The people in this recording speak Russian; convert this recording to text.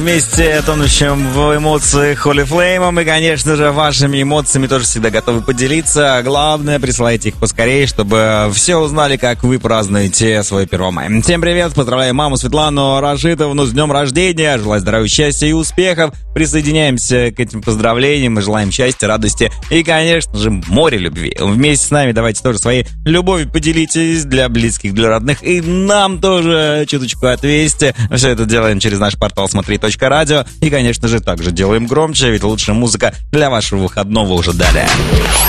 Вместе тонущим в эмоциях Holy Flame. И, конечно же, вашими эмоциями тоже всегда готовы поделиться. Главное, присылайте их поскорее, чтобы все узнали, как вы празднуете свой 1 мая. Всем привет, поздравляю маму Светлану Рашитовну с днем рождения. Желаю здоровья, счастья и успехов. Присоединяемся к этим поздравлениям и желаем счастья, радости и, конечно же, море любви. Вместе с нами давайте тоже своей любовью поделитесь для близких, для родных. И нам тоже чуточку ответьте. Все это делаем через наш портал смотри.радио. И, конечно же, также делаем громче, ведь лучшая музыка для вашего выходного уже далее.